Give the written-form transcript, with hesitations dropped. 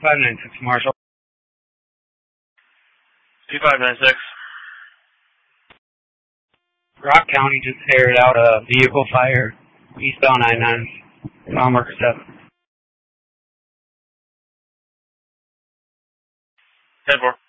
596 Marshall. 2596. Rock County just aired out a vehicle fire eastbound I-9, farm worker 7. 10-4.